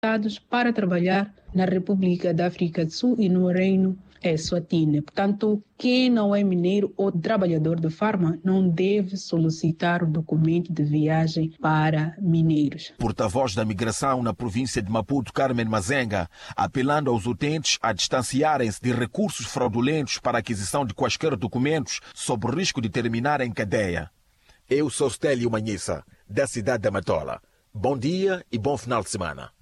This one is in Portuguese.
solicitados para trabalhar na República da África do Sul e no Reino Eswatini. Portanto, quem não é mineiro ou trabalhador de farma não deve solicitar o documento de viagem para mineiros. Porta-voz da migração na província de Maputo, Carmen Mazenga, apelando aos utentes a distanciarem-se de recursos fraudulentos para a aquisição de quaisquer documentos sob o risco de terminar em cadeia. Eu sou Stélio Manhissa, da cidade da Matola. Bom dia e bom final de semana.